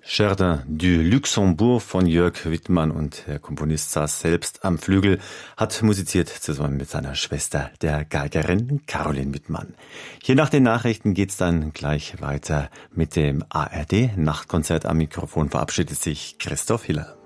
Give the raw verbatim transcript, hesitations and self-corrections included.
Jardin du Luxembourg von Jörg Wittmann, und der Komponist saß selbst am Flügel, hat musiziert zusammen mit seiner Schwester, der Geigerin Caroline Wittmann. Hier nach den Nachrichten geht's dann gleich weiter mit dem A R D Nachtkonzert. Am Mikrofon verabschiedet sich Christoph Hiller.